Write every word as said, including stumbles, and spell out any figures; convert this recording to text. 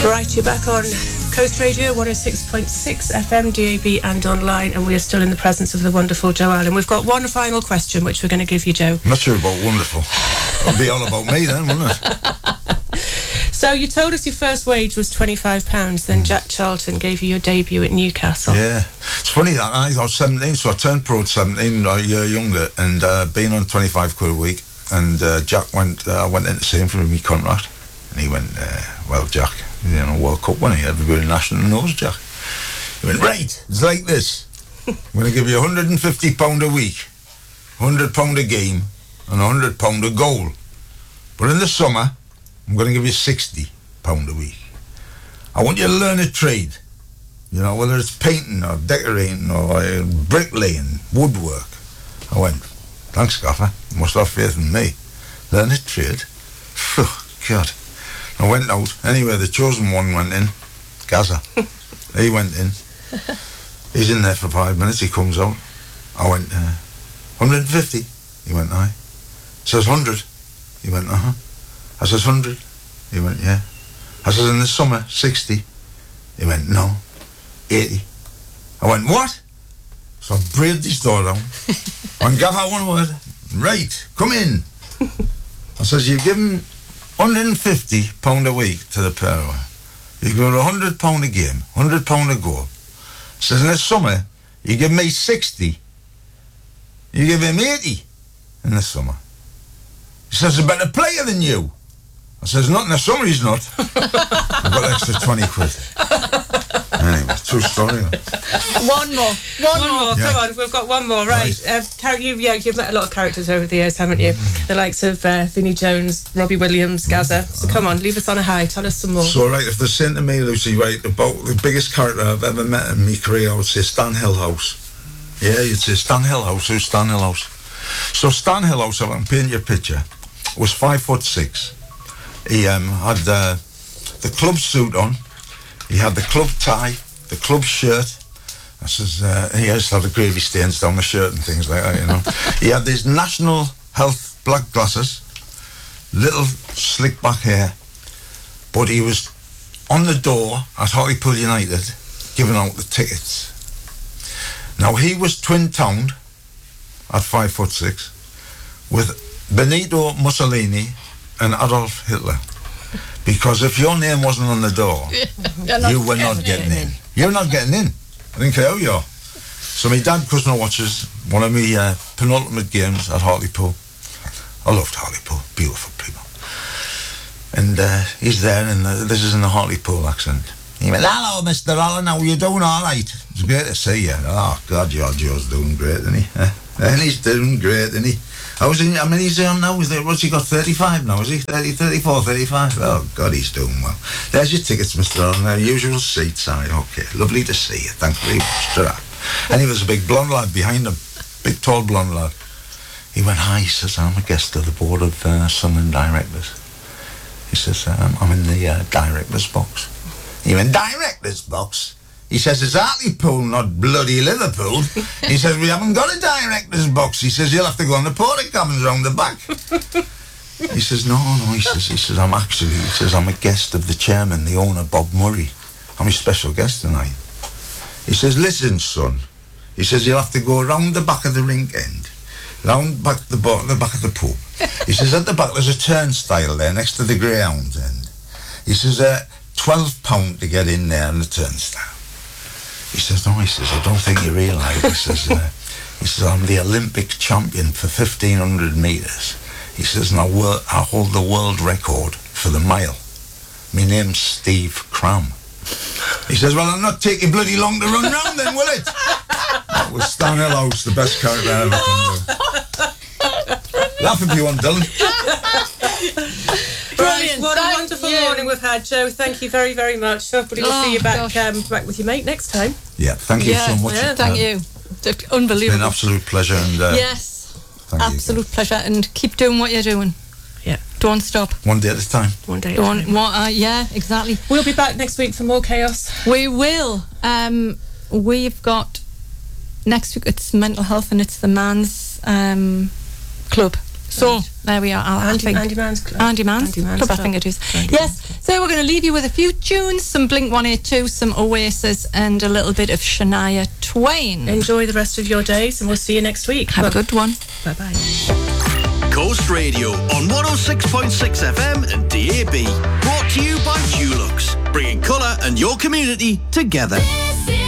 Right, you're back on Coast Radio one oh six point six F M, D A B and online, and we are still in the presence of the wonderful Joe Allen. We've got one final question which we're going to give you, Joe. I'm not sure about wonderful. It'll be all about me then, wouldn't it? So you told us your first wage was twenty-five pounds, then mm. Jack Charlton gave you your debut at Newcastle. Yeah. It's funny that I was seventeen, so I turned pro at seventeen, a year younger, and uh, been on twenty-five quid a week, and uh, Jack went, I uh, went in to see him for my contract, and he went, uh, well, Jack, you know, World Cup winner, everybody national knows Jack. He went, right, it's like this. I'm going to give you one hundred fifty pounds a week, one hundred pounds a game, and one hundred pounds a goal. But in the summer, I'm going to give you sixty pounds a week. I want you to learn a trade. You know, whether it's painting or decorating or uh, bricklaying, woodwork. I went, thanks, Gaffer. You must have faith in me. Learn a trade. Oh, God. I went out. Anyway, the chosen one went in. Gaza. He went in. He's in there for five minutes. He comes out. I went, uh, one hundred fifty. He went, aye. Says one hundred. He went, uh-huh. I says one hundred. He went, yeah. I says, in the summer, sixty. He went, no, eighty. I went, what? So I braved his door down. I went, Gaffer, one word. Right, come in. I says, you give him one hundred fifty pounds a week to the pair of you. You give him one hundred pounds a game, one hundred pounds a goal. I says, in the summer, you give me sixty. You give him eighty in the summer. He says, a better player than you. I says, not in the summer, he's not. I've got extra twenty quid. Anyway, true story. One more. One, one more. Yeah. Come on, we've got one more. Right. right. Uh, you've, yeah, you've met a lot of characters over the years, haven't you? Mm. The likes of uh, Vinnie Jones, Robbie Williams, Gaza. Mm. So come on, leave us on a high. Tell us some more. So, right, if they're saying to me, Lucy, right, about the biggest character I've ever met in my career, I would say Stan Hillhouse. Yeah, you'd say Stan Hillhouse. Who's Stan Hillhouse? So Stan Hillhouse, if I can paint your picture, was five foot six. He um, had uh, the club suit on. He had the club tie, the club shirt. I says, uh, he used to have the gravy stains down the shirt and things like that, you know. He had these National Health black glasses, little slick back hair, but he was on the door at Hartlepool United giving out the tickets. Now, he was twin-tongued at five foot six with Benito Mussolini and Adolf Hitler, because if your name wasn't on the door, you were not getting in. You're not getting in. I didn't care who you are. So my dad cousin watches one of my uh, penultimate games at Hartlepool. I loved Hartlepool, beautiful people. And uh, he's there, and uh, this is in the Hartlepool accent. He went, hello, Mister Allen, how are you doing? All right. It's great to see you. Oh, God, your Joe's doing great, isn't he? Eh? And he's doing great, isn't he? I was in, I mean, he's on now, is there, what's he got, thirty-five now, is he? thirty, thirty-four, thirty-five? Oh, God, he's doing well. There's your tickets, Mister Allen, uh, usual seat side, okay. Lovely to see you, thank you very much. Ta-ra. And he was a big blonde lad behind him, big tall blonde lad. He went, hi, he says, I'm a guest of the board of uh, Sunderland Directors. He says, um, I'm in the uh, director's box. He went, director's box? He says, it's Hartlepool, not bloody Liverpool. He says, we haven't got a director's box. He says, you'll have to go on the porta cabins round the back. He says, no, no, he says, he says, I'm actually, he says, I'm a guest of the chairman, the owner, Bob Murray. I'm his special guest tonight. He says, listen, son. He says, you'll have to go round the back of the rink end, round back the, bo- the back of the pub. He says, at the back, there's a turnstile there next to the Greyhound end. He says, uh, twelve pounds to get in there on the turnstile. He says, no, he says, I don't think you realise. He says, uh, he says, I'm the Olympic champion for fifteen hundred metres. He says, and I, wor- I hold the world record for the mile. My name's Steve Cram. He says, well, I'll not take you bloody long to run round then, will it? That was Stan Hillhouse, the best character I ever come to. Laugh if you want, Dylan. Brilliant. What a wonderful you. morning we've had, Joe. Thank you very, very much. Hopefully we'll oh, see you back um, back with your mate next time. Yeah, thank you yeah, so much. Yeah, thank you. Unbelievable. It's been an absolute pleasure. And, uh, yes, absolute pleasure. And keep doing what you're doing. Yeah. Don't stop. One day at a time. One day at Don't, a time. What, uh, yeah, exactly. We'll be back next week for more chaos. We will. Um, we've got next week, it's mental health and it's the man's um, club. So, right. there we are. I, Andy, I think. Andy Mann's Club. Andy Mann's, Andy Mann's Club, I Club. think it is. Andy Yes, so we're going to leave you with a few tunes, some Blink one eighty-two, some Oasis, and a little bit of Shania Twain. Enjoy the rest of your days, and we'll see you next week. Have a good one. Bye-bye. Coast Radio on one oh six point six F M and D A B. Brought to you by Dulux, bringing colour and your community together.